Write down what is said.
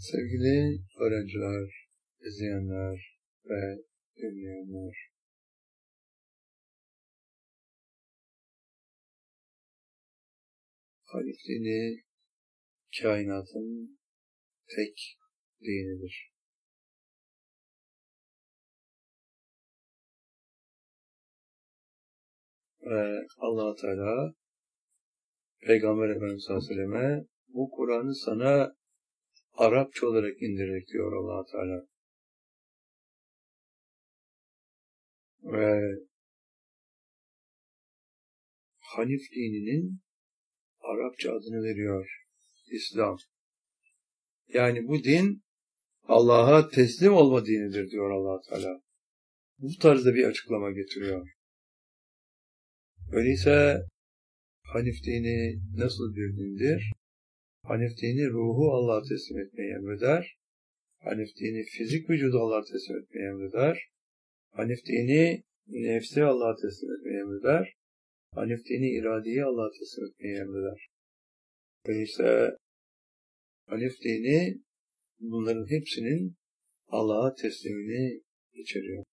Sevgili öğrenciler, izleyenler ve dinleyenler, Hanif dini kainatın tek dinidir. Ve Allah-u Teala Peygamber Efendimiz Aleyhisselam'a bu Kur'an'ı sana Arapça olarak indirdik diyor Allah-u Teala. Ve Hanif dininin Arapça adını veriyor. İslam. Yani bu din Allah'a teslim olma dinidir diyor Allah-u Teala. Bu tarzda bir açıklama getiriyor. Öyleyse Hanif dini nasıl bir dindir? Hanif dini ruhu Allah'a teslim etmeyi emreder. Hanif dini fizik vücudu Allah'a teslim etmeyi emreder. Hanif dini nefsi Allah'a teslim etmeyi emreder. Hanif dini iradeyi Allah'a teslim etmeyi emreder. Öyleyse Hanif dini bunların hepsinin Allah'a teslimini içeriyor.